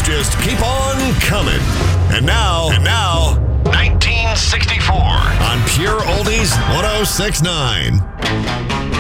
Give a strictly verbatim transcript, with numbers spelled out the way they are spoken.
hits just keep on coming. And now, and now, nineteen sixty-four on Pure Oldies one oh six point nine.